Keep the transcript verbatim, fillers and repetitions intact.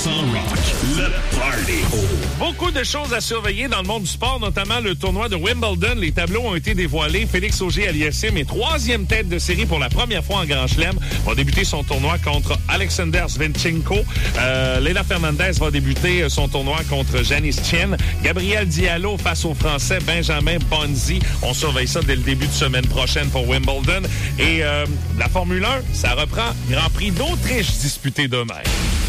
cent Rock, le party. Beaucoup de choses à surveiller dans le monde du sport, notamment le tournoi de Wimbledon. Les tableaux ont été dévoilés. Félix Auger-Aliassime est troisième tête de série pour la première fois en Grand Chelem. Va débuter son tournoi contre Alexander Zvenchenko. Euh, Leila Fernandez va débuter son tournoi contre Janice Tien. Gabriel Diallo face au Français Benjamin Bonzi. On surveille ça dès le début de semaine prochaine pour Wimbledon. Et euh, la Formule un, ça reprend Grand Prix d'Autriche disputé demain.